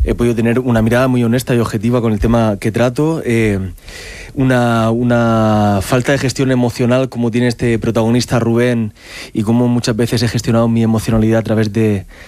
he podido tener una mirada muy honesta y objetiva con el tema que trato. Una falta de gestión emocional como tiene este protagonista Rubén, y cómo muchas veces he gestionado mi emocionalidad a través de